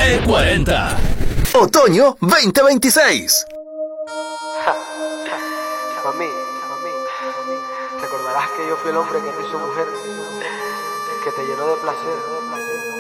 E40. Otoño 2026. Mami, recordarás que yo fui el hombre que te hizo mujer, que te llenó de placer